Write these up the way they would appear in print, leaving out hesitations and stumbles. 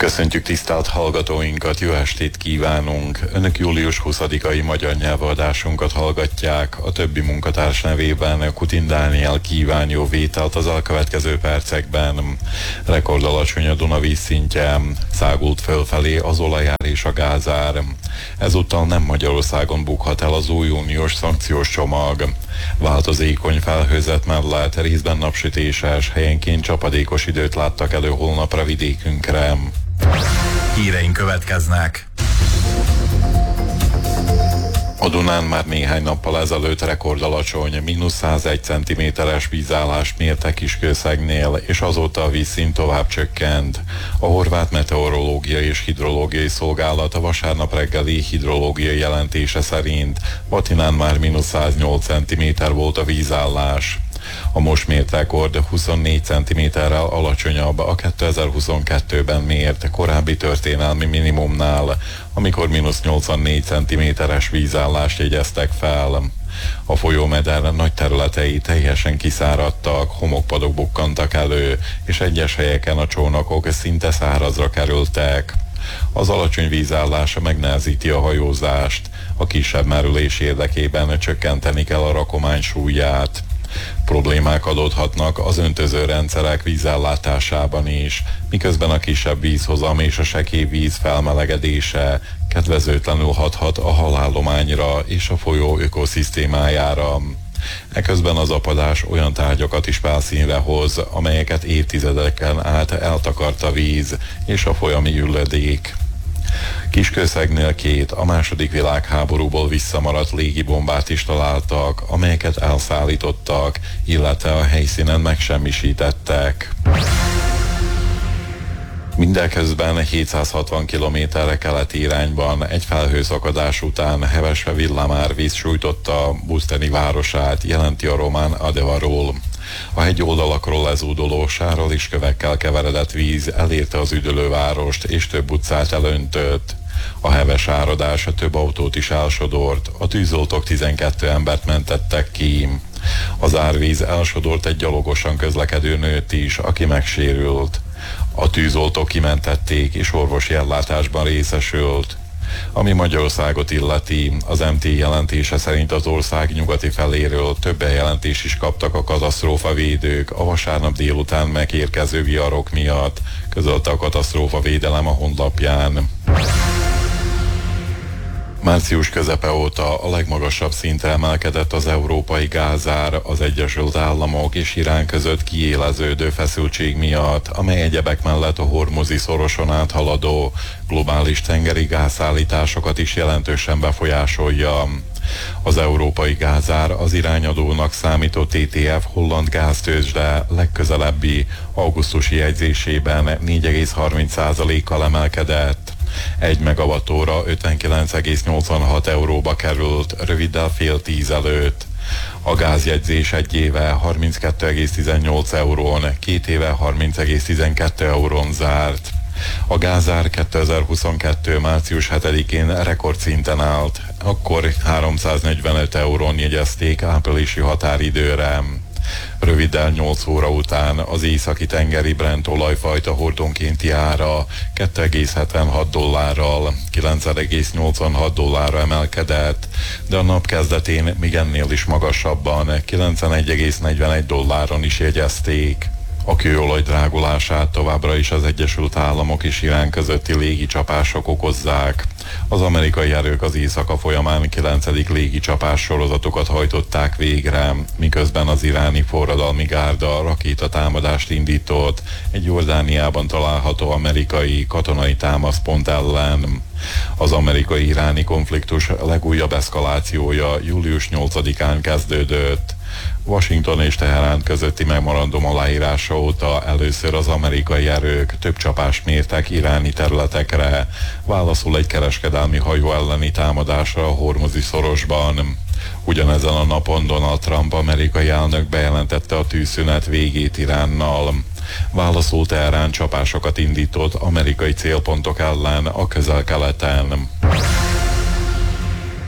Köszöntjük tisztelt hallgatóinkat, jó estét kívánunk! Önök július 20-ai magyar nyelvadásunkat hallgatják. A többi munkatárs nevében Kutin Dániel kíván jó vételt az elkövetkező percekben. Rekordalacsony a Duna vízszintje, szágult fölfelé az olajár és a gázár. Ezúttal nem Magyarországon bukhat el az új uniós szankciós csomag. Változékony felhőzet mellett részben napsütéses, helyenként csapadékos időt láttak elő holnapra vidékünkre. Híreink következnek. A Dunán már néhány nappal ezelőtt rekordalacsony, -101 cm-es vízállást mértek Kiskőszegnél, és azóta a vízszint tovább csökkent. A Horvát Meteorológiai és Hidrológiai Szolgálat a vasárnap reggeli hidrológiai jelentése szerint Batinán már -108 cm volt a vízállás. A most mért rekord 24 cm-rel alacsonyabb a 2022-ben mért korábbi történelmi minimumnál, amikor -84 cm-es vízállást jegyeztek fel. A folyómeder nagy területei teljesen kiszáradtak, homokpadok bukkantak elő, és egyes helyeken a csónakok szinte szárazra kerültek. Az alacsony vízállás megnehezíti a hajózást, a kisebb merülés érdekében csökkenteni kell a rakomány súlyát. Problémák adódhatnak az öntözőrendszerek vízellátásában is, miközben a kisebb vízhozam és a sekély víz felmelegedése kedvezőtlenül hathat a halállományra és a folyó ökoszisztémájára. Eközben az apadás olyan tárgyakat is felszínre hoz, amelyeket évtizedeken át eltakart a víz és a folyami üledék. Kiskőszegnél 2 a második világháborúból visszamaradt légibombát is találtak, amelyeket elszállítottak, illetve a helyszínen megsemmisítettek. Mindeközben 760 km-re keleti irányban egy felhőszakadás után hevesve villámárvíz sújtotta Buszteni városát, jelenti a román Adevărul. A hegyoldalakról lezúduló sárral és kövekkel keveredett víz elérte az üdülővárost és több utcát elöntött. A heves áradás több autót is elsodort, a tűzoltók 12 embert mentettek ki. Az árvíz elsodort egy gyalogosan közlekedő nőt is, aki megsérült. A tűzoltók kimentették és orvosi ellátásban részesült. Ami Magyarországot illeti, az MT jelentése szerint az ország nyugati feléről több bejelentést is kaptak a katasztrófavédők a vasárnap délután megérkező viharok miatt, közölte a katasztrófavédelem a honlapján. Március közepe óta a legmagasabb szintre emelkedett az európai gázár az Egyesült Államok és Irán között kiéleződő feszültség miatt, amely egyebek mellett a Hormuzi szoroson áthaladó globális tengeri gázszállításokat is jelentősen befolyásolja. Az európai gázár az irányadónak számító TTF holland gáztőzsde legközelebbi augusztusi jegyzésében 4,30%-kal emelkedett. 1 megawattóra 59,86 euróba került, röviddel fél 10 előtt. A gázjegyzés egy éve 32,18 eurón, 2 éve 30,12 eurón zárt. A gázár 2022. március 7-én rekordszinten állt, akkor 345 eurón jegyezték áprilisi határidőre. Röviddel 8 óra után az északi tengeri Brent olajfajta hordonkénti ára $2,76, 9,86 dollárra emelkedett, de a nap kezdetén még ennél is magasabban, 91,41 dolláron is jegyezték. A kőolaj drágulását továbbra is az Egyesült Államok és Irán közötti légicsapások okozzák. Az amerikai erők az éjszaka folyamán 9. légicsapás sorozatokat hajtották végre, miközben az iráni forradalmi gárda rakétatámadást indított egy Jordániában található amerikai katonai támaszpont ellen. Az amerikai-iráni konfliktus legújabb eszkalációja július 8-án kezdődött. Washington és Teherán közötti memorandum aláírása óta először az amerikai erők több csapást mértek iráni területekre, válaszul egy kereskedelmi hajó elleni támadásra a Hormuzi szorosban. Ugyanezen a napon Donald Trump amerikai elnök bejelentette a tűzszünet végét Iránnal. Válaszul Teherán csapásokat indított amerikai célpontok ellen a Közel-Keleten.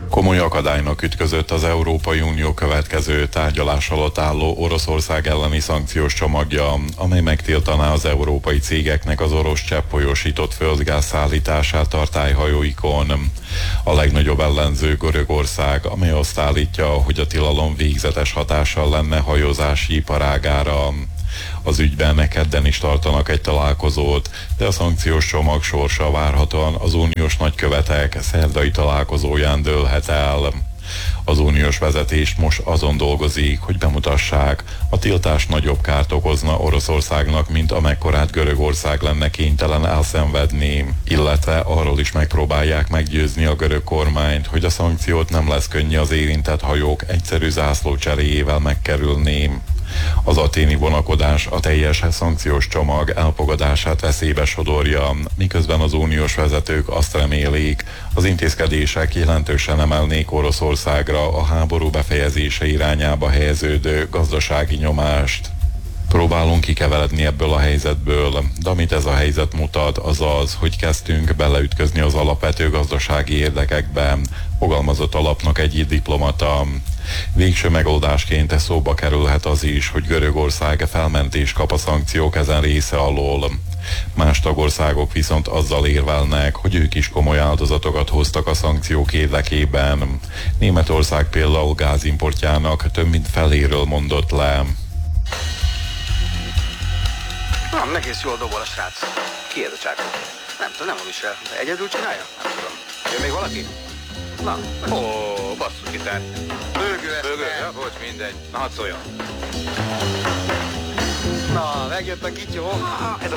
Komoly akadálynak ütközött az Európai Unió következő tárgyalás alatt álló Oroszország elleni szankciós csomagja, amely megtiltaná az európai cégeknek az orosz cseppfolyósított földgáz szállítását tartályhajóikon. A legnagyobb ellenző Görögország, amely azt állítja, hogy a tilalom végzetes hatással lenne hajózási iparágára. Az ügyben kedden is tartanak egy találkozót, de a szankciós csomag sorsa várhatóan az uniós nagykövetek szerdai találkozóján dőlhet el. Az uniós vezetés most azon dolgozik, hogy bemutassák, a tiltás nagyobb kárt okozna Oroszországnak, mint amekkorát Görögország lenne kénytelen elszenvedni, illetve arról is megpróbálják meggyőzni a görög kormányt, hogy a szankciót nem lesz könnyű az érintett hajók egyszerű zászló cseréjével megkerülni. Az athéni vonakodás a teljes szankciós csomag elfogadását veszélybe sodorja, miközben az uniós vezetők azt remélik, az intézkedések jelentősen emelnék Oroszországra a háború befejezése irányába helyeződő gazdasági nyomást. Próbálunk kikeveredni ebből a helyzetből, de amit ez a helyzet mutat, az az, hogy kezdtünk beleütközni az alapvető gazdasági érdekekbe, fogalmazott alapnak egy diplomata. Végső megoldásként szóba kerülhet az is, hogy Görögország felmentést kap a szankciók ezen része alól. Más tagországok viszont azzal érvelnek, hogy ők is komoly áldozatokat hoztak a szankciók érdekében. Németország például gázimportjának több mint feléről mondott le. Nem, egész jól dobol a srác. Ki ez a csákó? Nem tudom, nem mond is el. De egyedül csinálja? Nem tudom. Jön még valaki? Na, ó, basszus gitár. Bőgő ezt. Bőgő, ja, bocs, mindegy. Na, hadd szóljon. Na, megjött a kityó. Ez a